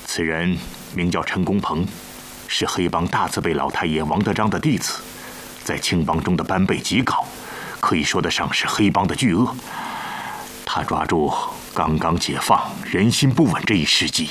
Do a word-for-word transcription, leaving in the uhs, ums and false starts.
此人名叫陈公鹏，是黑帮大字辈老太爷王德章的弟子，在青帮中的班辈极高，可以说得上是黑帮的巨鳄。他抓住刚刚解放、人心不稳这一时机，